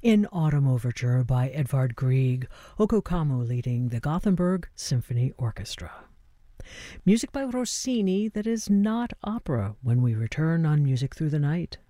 In Autumn Overture by Edvard Grieg, Oko Kamo leading the Gothenburg Symphony Orchestra. Music by Rossini that is not opera when we return on Music Through the Night.